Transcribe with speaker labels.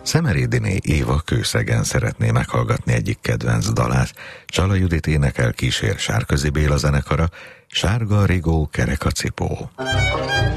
Speaker 1: Szemerédiné Éva Kőszegen szeretné meghallgatni egyik kedvenc dalát. Csala Judit énekel, kísér Sárközi Béla zenekara, Sárga Rigó kerek a cipó.